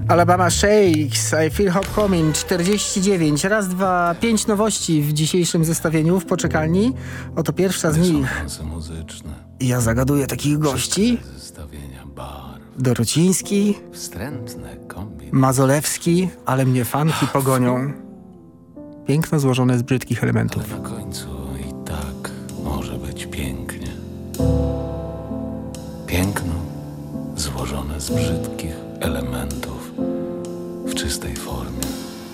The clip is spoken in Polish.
Alabama Shakes, I Feel Hot Coming, 49. Raz, dwa, 5 nowości w dzisiejszym zestawieniu w poczekalni. Oto pierwsza z nich. Ja zagaduję takich gości. Dorociński, Mazolewski, ale mnie fanki pogonią. Piękno złożone z brzydkich elementów. Ale na końcu i tak może być pięknie. Piękno złożone z brzydkich elementów w czystej formie.